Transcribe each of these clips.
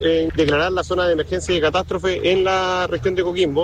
declarar la zona de emergencia y de catástrofe en la región de Coquimbo.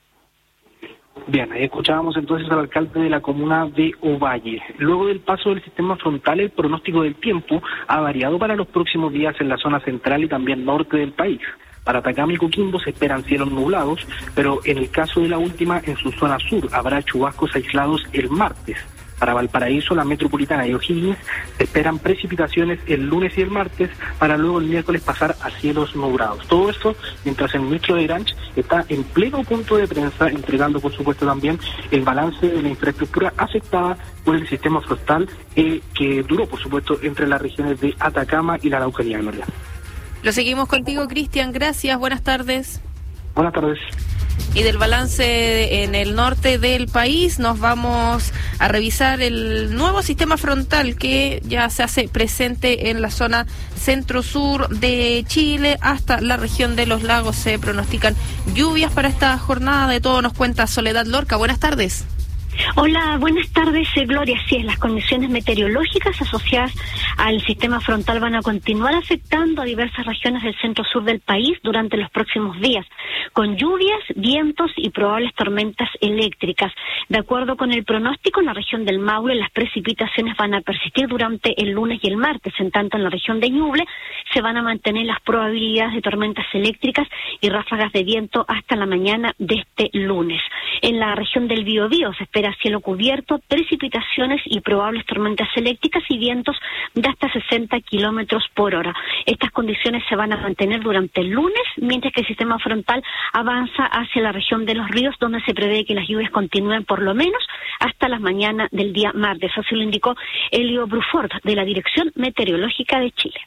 Bien, ahí escuchábamos entonces al alcalde de la comuna de Ovalle. Luego del paso del sistema frontal, el pronóstico del tiempo ha variado para los próximos días en la zona central y también norte del país. Para Atacama y Coquimbo se esperan cielos nublados, pero en el caso de la última, en su zona sur, habrá chubascos aislados el martes. Para Valparaíso, la metropolitana y O'Higgins se esperan precipitaciones el lunes y el martes, para luego el miércoles pasar a cielos nublados. Todo esto mientras el ministro de Granch está en pleno punto de prensa, entregando por supuesto también el balance de la infraestructura afectada por el sistema frontal que duró por supuesto entre las regiones de Atacama y la Araucanía, Gloria. Lo seguimos contigo, Cristian. Gracias. Buenas tardes. Buenas tardes. Y del balance en el norte del país nos vamos a revisar el nuevo sistema frontal que ya se hace presente en la zona centro-sur de Chile hasta la región de los lagos. Se pronostican lluvias para esta jornada. De todo nos cuenta Soledad Lorca. Buenas tardes. Hola, buenas tardes, Gloria. Sí, las condiciones meteorológicas asociadas al sistema frontal van a continuar afectando a diversas regiones del centro-sur del país durante los próximos días, con lluvias, vientos y probables tormentas eléctricas. De acuerdo con el pronóstico, en la región del Maule las precipitaciones van a persistir durante el lunes y el martes. En tanto, en la región de Ñuble se van a mantener las probabilidades de tormentas eléctricas y ráfagas de viento hasta la mañana de este lunes. En la región del Biobío se espera cielo cubierto, precipitaciones y probables tormentas eléctricas y vientos de hasta 60 kilómetros por hora. Estas condiciones se van a mantener durante el lunes, mientras que el sistema frontal avanza hacia la región de los ríos, donde se prevé que las lluvias continúen por lo menos hasta las mañanas del día martes. Así lo indicó Elio Bruford, de la Dirección Meteorológica de Chile.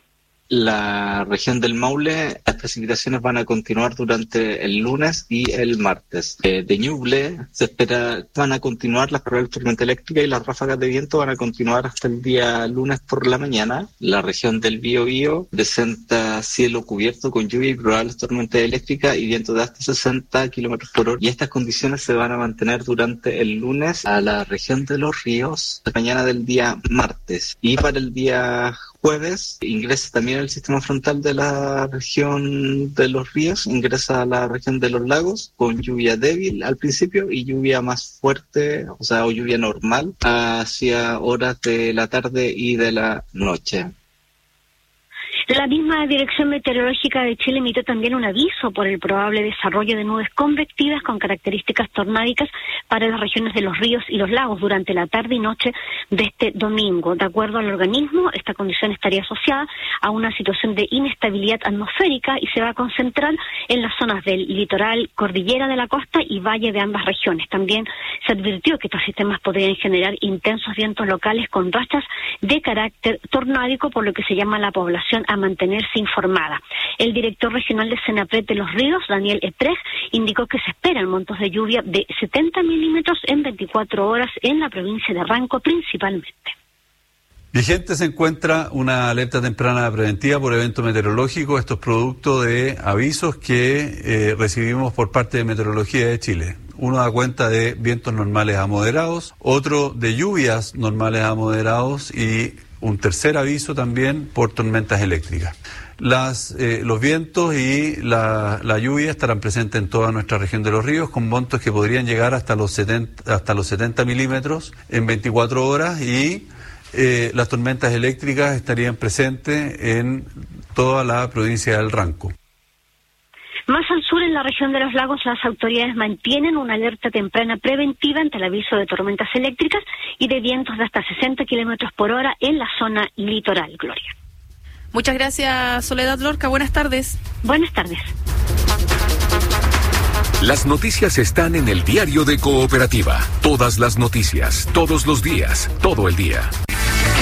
La región del Maule, las precipitaciones van a continuar durante el lunes y el martes. De Ñuble se espera van a continuar las probables tormentas eléctricas y las ráfagas de viento van a continuar hasta el día lunes por la mañana. La región del Biobío presenta cielo cubierto con lluvia y probables tormentas eléctricas y viento de hasta 60 kilómetros por hora. Y estas condiciones se van a mantener durante el lunes a la región de los ríos, la mañana del día martes. Y para el día jueves ingresa también el sistema frontal de la región de los ríos, ingresa a la región de los lagos con lluvia débil al principio y lluvia más fuerte, o lluvia normal hacia horas de la tarde y de la noche. La misma Dirección Meteorológica de Chile emitió también un aviso por el probable desarrollo de nubes convectivas con características tornádicas para las regiones de los ríos y los lagos durante la tarde y noche de este domingo. De acuerdo al organismo, esta condición estaría asociada a una situación de inestabilidad atmosférica y se va a concentrar en las zonas del litoral, cordillera de la costa y valle de ambas regiones. También se advirtió que estos sistemas podrían generar intensos vientos locales con rachas de carácter tornádico, por lo que se llama a la población a mantenerse informada. El director regional de Senapred de los Ríos, Daniel Etrej, indicó que se esperan montos de lluvia de 70 milímetros en 24 horas en la provincia de Ranco principalmente. Vigente se encuentra una alerta temprana preventiva por evento meteorológico. Esto es producto de avisos que recibimos por parte de Meteorología de Chile. Uno da cuenta de vientos normales a moderados, otro de lluvias normales a moderados y un tercer aviso también por tormentas eléctricas. Los vientos y la lluvia estarán presentes en toda nuestra región de los ríos, con montos que podrían llegar hasta los 70 milímetros en 24 horas y las tormentas eléctricas estarían presentes en toda la provincia del Ranco. Más al sur, en la región de los lagos, las autoridades mantienen una alerta temprana preventiva ante el aviso de tormentas eléctricas y de vientos de hasta 60 kilómetros por hora en la zona litoral, Gloria. Muchas gracias, Soledad Lorca. Buenas tardes. Buenas tardes. Las noticias están en el diario de Cooperativa. Todas las noticias, todos los días, todo el día.